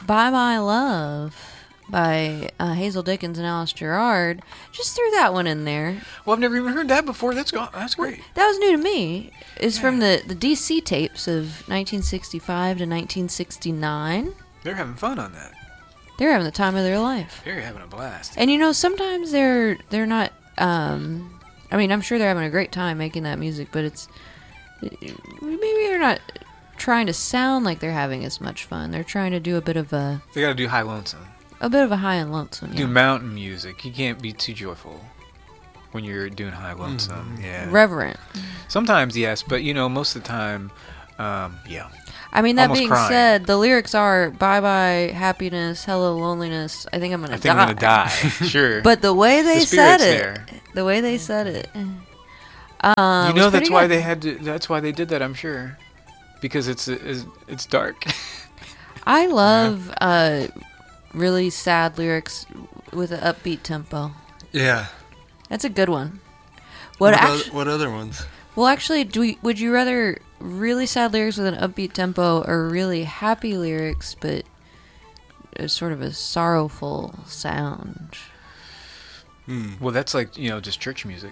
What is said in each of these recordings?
By My Love by Hazel Dickens and Alice Gerrard. Just threw that one in there. Well, I've never even heard that before. That's great. That was new to me. It's from the DC tapes of 1965 to 1969. They're having fun on that. They're having the time of their life. They're having a blast. And sometimes they're not. I mean, I'm sure they're having a great time making that music, but maybe they're not trying to sound like they're having as much fun. They're trying to do a bit of a. They got to do high lonesome. A bit of a high and lonesome. Yeah. Do mountain music. You can't be too joyful when you're doing high lonesome. Yeah. Reverent. Sometimes yes, but most of the time, yeah. I mean, that Almost being crying. said, the lyrics are "Bye bye happiness, hello loneliness. I think I'm gonna die." I'm gonna die. Sure. But the way they The said spirit's it, there. the way they said it, that's why they had to. That's why they did that. I'm sure, because it's dark. I love really sad lyrics with an upbeat tempo. Yeah. That's a good one. What other ones? Well, actually, would you rather really sad lyrics with an upbeat tempo or really happy lyrics but sort of a sorrowful sound? Well, that's like just church music.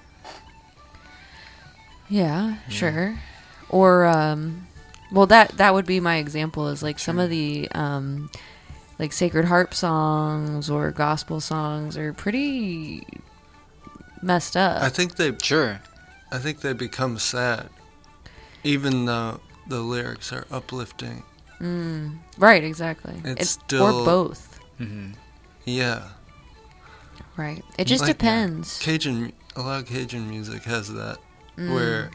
Yeah, sure. Or well, that would be my example. Is like some of the like Sacred Harp songs or gospel songs are pretty messed up. I think they Sure. I think they become sad, even though the lyrics are uplifting. Right, exactly. It's still or both. Mm-hmm. Yeah. Right. It just Like, depends. A lot of Cajun music has that, where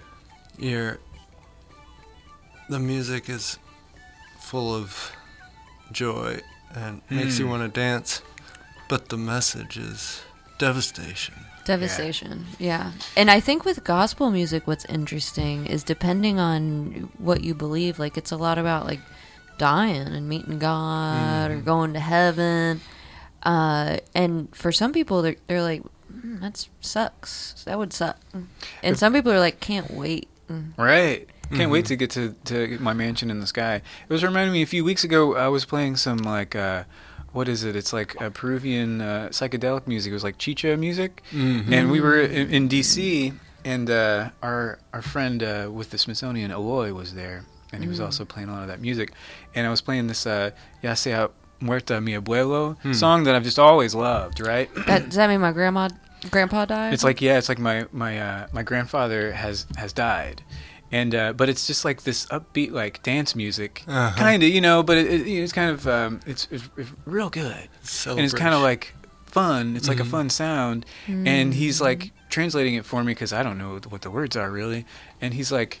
the music is full of joy and makes you want to dance, but the message is devastation. Devastation, yeah. And I think with gospel music, what's interesting is depending on what you believe, like it's a lot about like dying and meeting God or going to heaven. And for some people, they're like, that sucks. That would suck. And some people are like, can't wait. Right. Can't wait to get to my mansion in the sky. It was reminding me a few weeks ago. I was playing some like. What is it? It's like a Peruvian psychedelic music. It was like chicha music, and we were in D.C. and our friend with the Smithsonian, Eloy, was there, and he was also playing a lot of that music. And I was playing this "Ya sea muerta mi abuelo" song that I've just always loved. Right? Does that mean my grandpa died? It's like my grandfather has died. And but it's just like this upbeat like dance music, kind of, but it's kind of it's real good, and it's kind of like fun. It's like a fun sound, and he's like translating it for me because I don't know what the words are really, and he's like,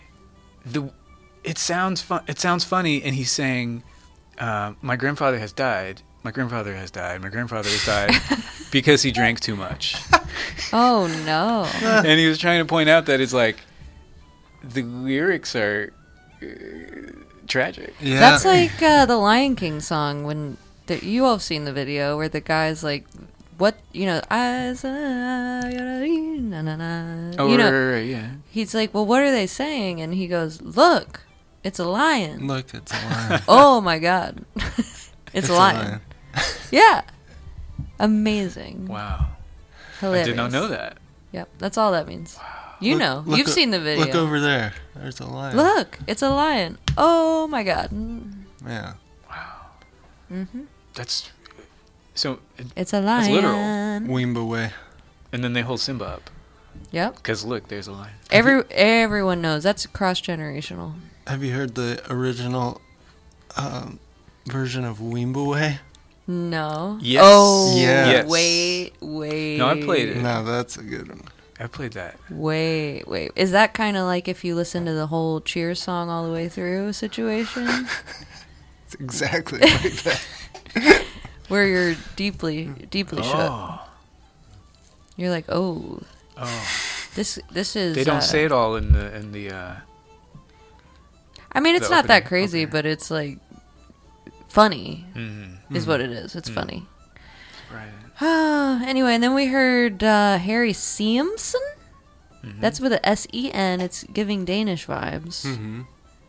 it sounds fun. It sounds funny, and he's saying, "My grandfather has died. My grandfather has died. My grandfather has died because he drank too much." Oh no! And he was trying to point out that it's like. The lyrics are tragic. Yeah. That's like the Lion King song when you all have seen the video where the guy's like, "What eyes?" Oh, right, yeah. He's like, "Well, what are they saying?" And he goes, "Look, it's a lion." Look, it's a lion. Oh my God, it's a lion. Yeah, amazing. Wow. Hilarious. I did not know that. Yep, that's all that means. You've seen the video. Look over there. There's a lion. Look, it's a lion. Oh my God. Yeah. Wow. That's so. It's a lion. It's literal. Weemba way. And then they hold Simba up. Yep. Because look, there's a lion. Everyone knows that's cross generational. Have you heard the original version of Weemba way? No. Yes. Oh. Yes. Wait. No, I played it. No, that's a good one. I played that. Wait. Is that kind of like if you listen to the whole Cheers song all the way through situation? It's exactly like that. Where you're deeply shook. Oh. You're like, oh. This is. They don't say it all in the. I mean, it's the not that opening. crazy, Okay. but it's like funny. Mm-hmm. Is what it is. It's funny. Right. Anyway, and then we heard Harry Siemsen. That's with a S-E-N. It's giving Danish vibes. Mm-hmm.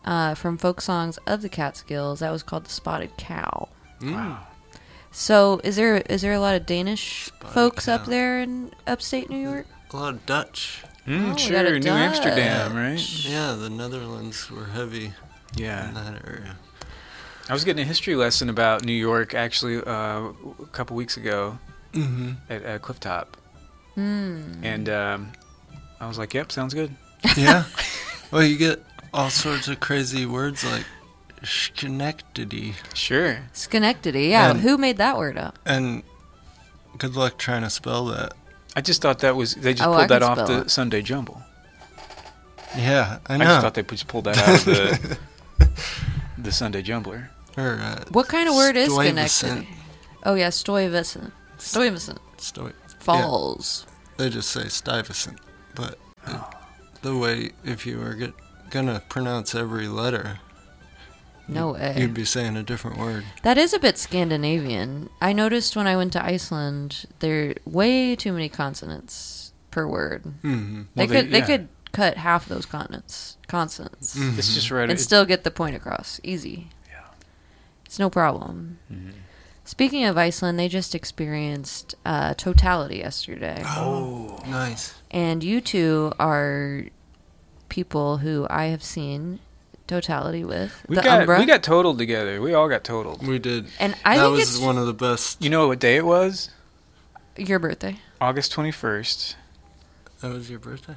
from folk songs of the Catskills. That was called The Spotted Cow. Wow. So is there a lot of Danish Spotted folks Cow. up there in upstate New York? A lot of Dutch. we got a Sure, New Amsterdam, Dutch. right? Yeah, the Netherlands were heavy Yeah. in that area. I was getting a history lesson about New York actually a couple weeks ago Mm-hmm. at Clifftop, Hmm. and I was like, "Yep, sounds good." Yeah. Well, you get all sorts of crazy words like Schenectady. Sure. Schenectady. Yeah. And- Who made that word up? And good luck trying to spell that. I just thought that was they just Oh, I pulled that can off spell the it. Sunday Jumble. Yeah, I I know. just thought they just pulled that out of the Sunday Jumbler. Or, What kind of word is Stuyvesant. Schenectady? Oh yeah, Stuyvesant. Stuyvesant Falls. They just say Stuyvesant. But the way, if you were gonna pronounce every letter, No way. you'd be saying a different word. That is a bit Scandinavian. I noticed when I went to Iceland, there are way too many consonants per word. Mm-hmm. They Well, could yeah. could cut half those consonants Mm-hmm. It's just right. and still get the point across. Easy. Yeah. It's no problem. Mhm. Speaking of Iceland, they just experienced totality yesterday. Oh, nice. And you two are people who I have seen totality with. We the got Umbra. we got totaled together. We all got totaled. We did. And I that think was it's one of the best. You know what day it was? your birthday. August 21st, That was your birthday?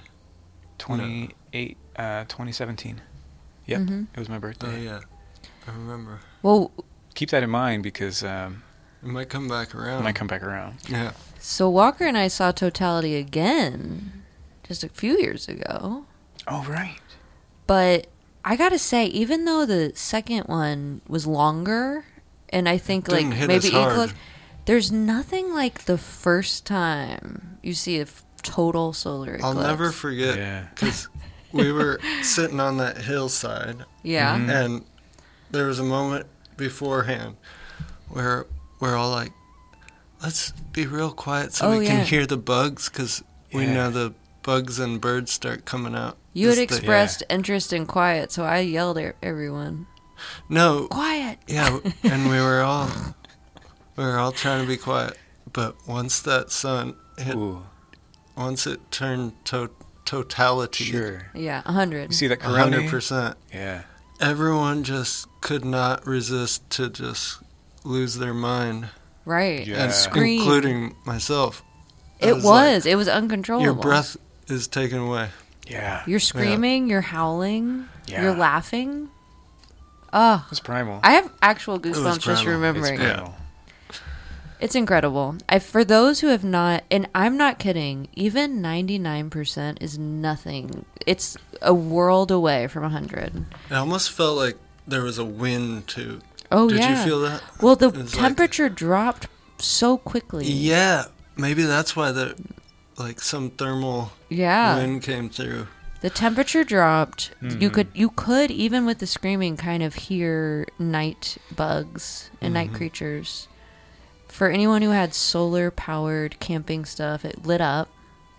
2017. Yep, Mhm. it was my Oh, birthday. yeah. I remember. Well, Keep that in mind because It might come back it around. might come back around. Yeah. so Walker and I saw totality again just a few years ago. Oh, right. But I gotta say, even though the second one was longer, and I think like Didn't hit maybe as hard. equal, there's nothing like the first time you see a total solar eclipse. I'll never forget Yeah. because we were sitting on that hillside, Yeah. Mhm. and there was a moment beforehand where we're all like, let's be real quiet so Oh, we yeah. can hear the bugs because we Yeah. know the bugs and birds start coming out. You had as they- expressed interest in quiet, so I yelled at everyone, No, "Quiet!" yeah, and we were all trying to be quiet, but once that sun hit, Ooh, once it turned totality, sure. Yeah, 100. You see that corona? 100%. Yeah. Everyone just could not resist to just lose their mind, Right. Yeah. and Scream. including myself. I It like, was. It was uncontrollable. your breath is taken away. Yeah. You're screaming. You're howling. Yeah. You're laughing. Oh, It's primal. I have actual was goosebumps just primal. remembering It's it. primal. It's incredible. For those who have not, and I'm not kidding, even 99% is nothing. It's a world away from 100. It almost felt like there was a wind too. Oh, Did yeah. you feel that? Well, the It was like- temperature dropped so quickly. Yeah, maybe that's why some thermal Yeah. wind came through. The temperature dropped. You Mhm. could even with the screaming kind of hear night bugs and night Mm-hmm. creatures. For anyone who had solar powered camping stuff, it lit up.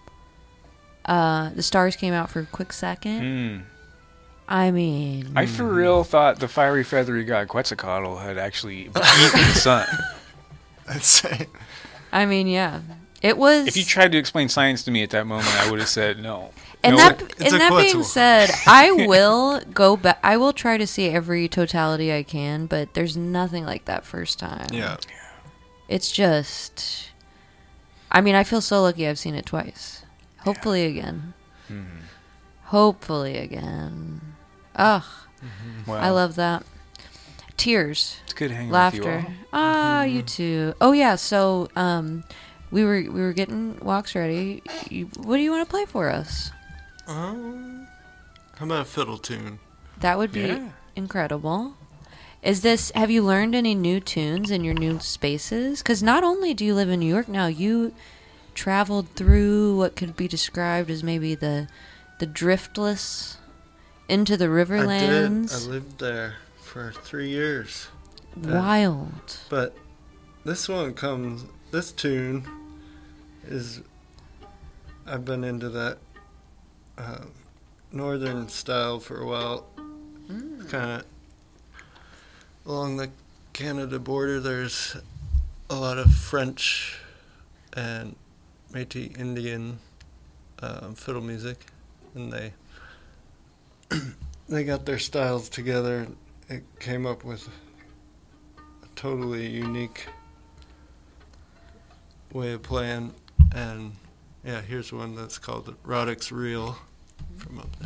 The stars came out for a quick second. Mm. I mean, I for real thought the fiery feathery god Quetzalcoatl had actually eaten the sun. I'd say. I mean, yeah, it was. If you tried to explain science to me at that moment, I would have said no. And No, that, It's a and that being Quetzal. said, I will go back. I will try to see every totality I can, but there's nothing like that first time. Yeah. It's just. I mean, I feel so lucky I've seen it twice. Hopefully again. Mhm. Hopefully again. Ugh, Well, I love that. Tears, it's good hanging with laughter. you Ah, you too. Oh yeah. So, we were getting walks ready. What do you want to play for us? How about a fiddle tune? That would be Yeah. incredible. Have you learned any new tunes in your new spaces? Because not only do you live in New York now, you traveled through what could be described as maybe the driftless into the I riverlands. lived there for 3 years. Wild. But this tune is, I've been into that northern style for a while, Kind of along the Canada border, there's a lot of French and Métis Indian fiddle music, and they got their styles together. It came up with a totally unique way of playing, and yeah, here's one that's called the Roddick's Reel from up there.